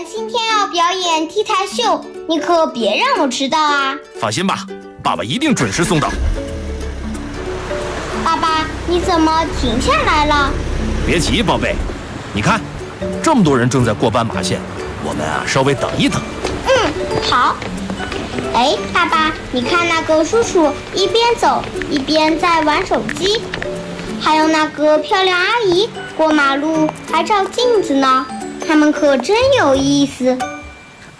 今天要表演 T 台秀，你可别让我迟到啊！ 放心吧，爸爸一定准时送到。 爸爸，你怎么停下来了？ 别急，宝贝，你看，这么多人正在过斑马线，我们稍微等一等。 好。哎，爸爸，你看那个叔叔一边走一边在玩手机，还有那个漂亮阿姨过马路还照镜子呢，他们可真有意思。